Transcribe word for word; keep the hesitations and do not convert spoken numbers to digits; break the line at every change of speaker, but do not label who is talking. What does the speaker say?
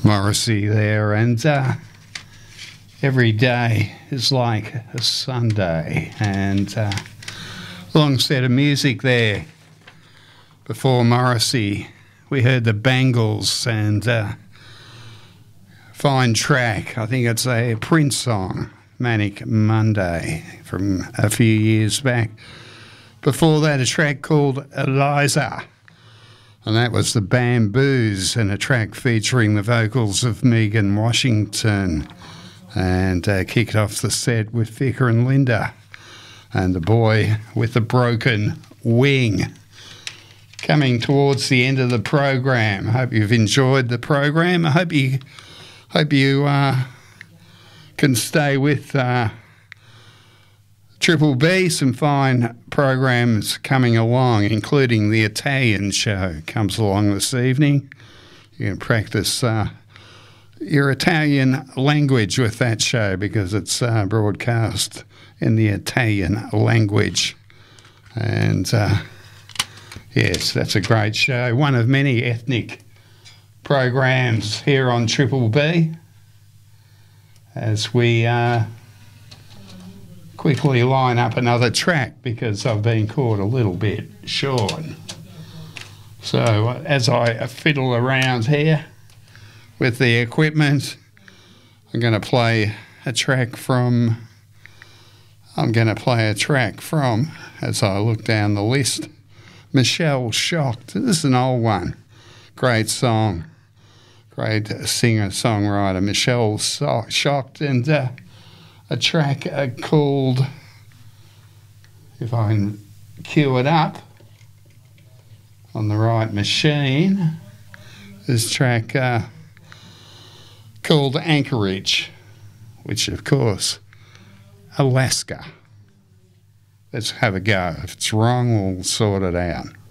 Morrissey there, and uh, every day is like a Sunday, and uh, long set of music there. Before Morrissey, we heard the Bangles and uh, fine track. I think it's a Prince song, Manic Monday, from a few years back. Before that, a track called Eliza, and that was the Bamboos, and a track featuring the vocals of Megan Washington, and uh, kicked off the set with Vicar and Linda and The Boy with the Broken Wing. Coming towards the end of the program. I hope you've enjoyed the program. I hope you hope you uh, can stay with uh, Triple B. Some fine programs coming along, including the Italian show comes along this evening. You can practice uh, your Italian language with that show because it's uh, broadcast in the Italian language. And uh, yes, that's a great show. One of many ethnic programs here on Triple B as we uh, quickly line up another track because I've been caught a little bit short. So as I fiddle around here with the equipment, I'm going to play a track from, I'm going to play a track from, as I look down the list, Michelle Shocked. This is an old one. Great song. Great singer-songwriter, Michelle so- Shocked. And uh, a track uh, called, if I can cue it up on the right machine, this track uh, called Anchorage, which, of course, Alaska. Let's have a go. If it's wrong, we'll sort it out.